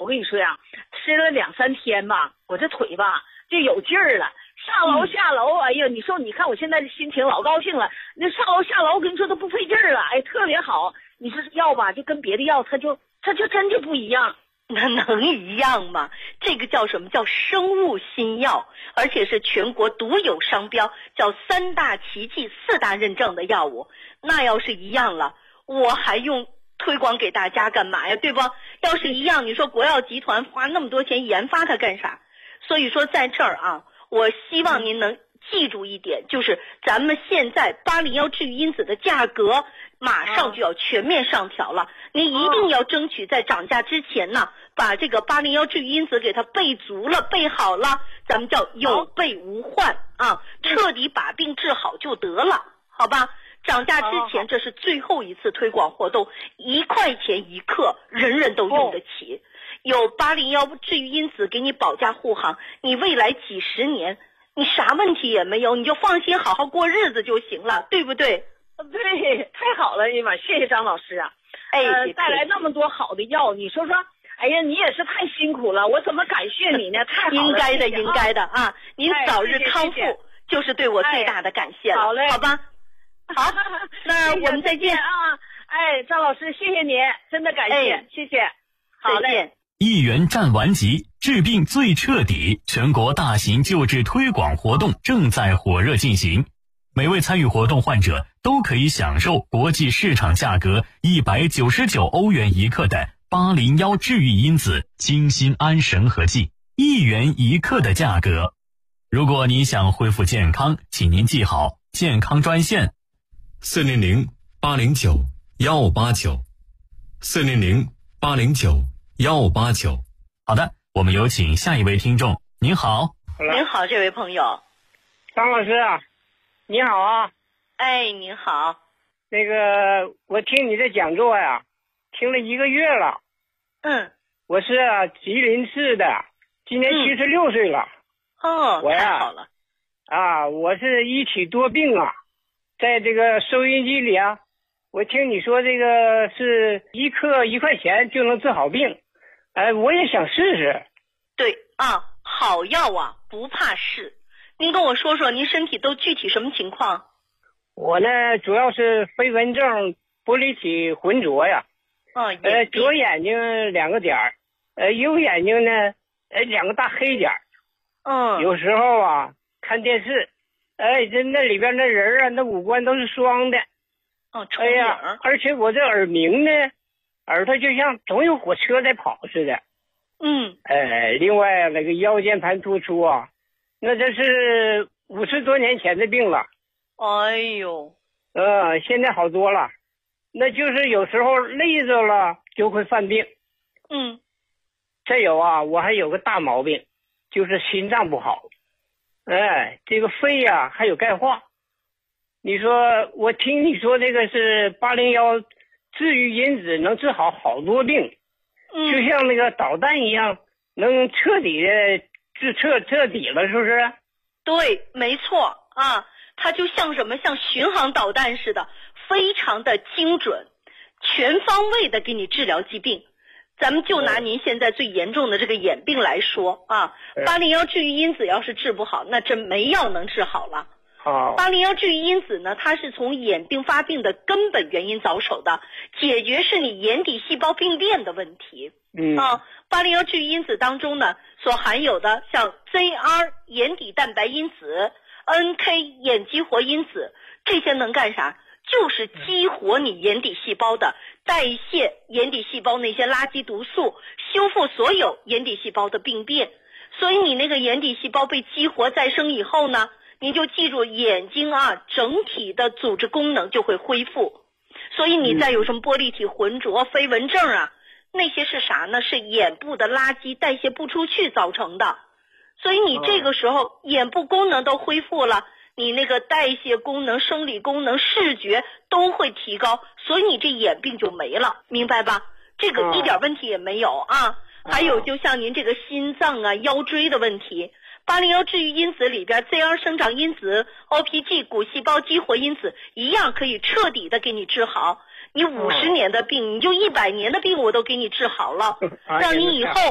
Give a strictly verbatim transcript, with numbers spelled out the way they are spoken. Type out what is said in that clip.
我跟你说呀，吃了两三天吧，我这腿吧就有劲儿了。上楼下楼，哎呀，你说你看我现在的心情老高兴了。那上楼下楼，我跟你说都不费劲儿了，哎，特别好。你说药吧，就跟别的药，它就它就真就不一样。 那能一样吗？这个叫什么？叫生物新药，而且是全国独有商标，叫三大奇迹、四大认证的药物。那要是一样了，我还用推广给大家干嘛呀？对不？要是一样，你说国药集团花那么多钱研发它干啥？所以说在这儿啊，我希望您能记住一点，就是咱们现在八零幺治愈因子的价格马上就要全面上调了，您一定要争取在涨价之前呢，把这个八零幺治愈因子给它备足了、备好了，咱们叫有备无患啊，彻底把病治好就得了，好吧？涨价之前，这是最后一次推广活动，一块钱一克，人人都用得起。有八零幺治愈因子给你保驾护航，你未来几十年你啥问题也没有，你就放心好好过日子就行了，对不对？ 对，太好了，哎呀妈，谢谢张老师啊！ 哎， 呃，带来那么多好的药，你说说，哎呀，你也是太辛苦了，我怎么感谢你呢？太好了， 应该的， 谢谢应该的啊！您早日康复， 哎谢谢谢谢就是对我最大的感谢了， 好嘞， 好吧？好，那我们再见啊！哎，张老师，谢谢您，真的感谢， 哎、 谢谢，好嘞。 一元战完级，治病最彻底，全国大型救治推广活动正在火热进行。每位参与活动患者都可以享受国际市场价格一百九十九欧元一克的八零幺治愈因子精心安神和剂，一元一克的价格。如果你想恢复健康，请您记好健康专线四零零八零九幺八九四零零八零九幺八九。好的，我们有请下一位听众。您好。 您好，这位朋友。 张老师啊，你好啊。 哎，您好。 那个，我听你的讲座呀，听了一个月了。 嗯。 我是啊，吉林市的，今年七十六岁了。 哦， 我呀， 太好了。 啊，我是一体多病啊，在这个收音机里啊，我听你说这个是一克一块钱就能治好病，哎，我也想试试。 对啊，好药啊，不怕试。您跟我说说，您身体都具体什么情况？ 我呢，主要是飞蚊症、玻璃体浑浊呀。 哦， 呃，左眼睛两个点儿，呃，右眼睛呢，呃，两个大黑点儿。 嗯。 有时候啊，看电视，哎，这那里边那人啊，那五官都是双的。 哦， 哎呀，而且我这耳鸣呢，耳朵就像总有火车在跑似的。 嗯。 哎，另外那个腰间盘突出啊，那这是五十多年前的病了。 哎呦。 呃，现在好多了，那就是有时候累着了就会犯病。 嗯。 再有啊，我还有个大毛病，就是心脏不好。哎，这个肺呀、啊、还有钙化。你说我听你说这个是八零幺治愈因子能治好好多病， 嗯， 就像那个导弹一样，能彻底的治彻彻底了，是不是？ 对，没错啊，它就像什么，像巡航导弹似的，非常的精准，全方位的给你治疗疾病。咱们就拿您现在最严重的这个眼病来说啊，八零幺治愈因子要是治不好，那真没药能治好了。八零幺治愈因子呢，它是从眼病发病的根本原因着手的，解决是你眼底细胞病变的问题。 嗯啊，八零幺治愈因子当中呢，所含有的像 Z R 眼底蛋白因子、N K 眼激活因子，这些能干啥？就是激活你眼底细胞的代谢，眼底细胞那些垃圾毒素，修复所有眼底细胞的病变。所以你那个眼底细胞被激活再生以后呢，你就记住眼睛啊整体的组织功能就会恢复。所以你再有什么玻璃体浑浊、飞蚊症啊，那些是啥呢？是眼部的垃圾代谢不出去造成的。所以你这个时候眼部功能都恢复了，你那个代谢功能、生理功能、视觉都会提高，所以你这眼病就没了，明白吧？这个一点问题也没有啊。还有就像您这个心脏啊、腰椎的问题，八零幺治愈因子里边 Z R 生长因子、O P G 骨细胞激活因子一样可以彻底的给你治好。你五十年的病，你就一百年的病我都给你治好了，让你以后